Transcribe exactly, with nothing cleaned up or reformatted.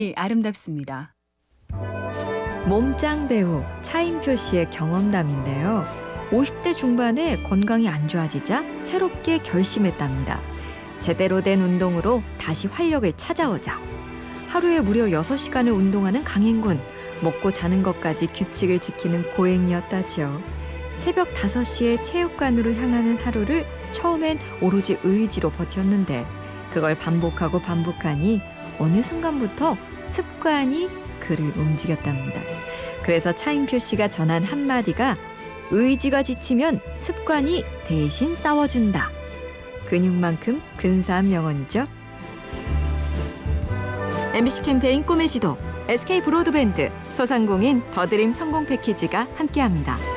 아름답습니다. 몸짱 배우 차인표 씨의 경험담인데요. 오십 대 중반에 건강이 안 좋아지자 새롭게 결심했답니다. 제대로 된 운동으로 다시 활력을 찾아오자. 하루에 무려 여섯 시간을 운동하는 강행군. 먹고 자는 것까지 규칙을 지키는 고행이었다죠. 새벽 다섯 시에 체육관으로 향하는 하루를 처음엔 오로지 의지로 버텼는데 그걸 반복하고 반복하니 어느 순간부터 습관이 그를 움직였답니다. 그래서 차인표 씨가 전한 한마디가 의지가 지치면 습관이 대신 싸워준다. 근육만큼 근사한 명언이죠. 엠비씨 캠페인 꿈의 지도, 에스케이 브로드밴드, 소상공인 더드림 성공 패키지가 함께합니다.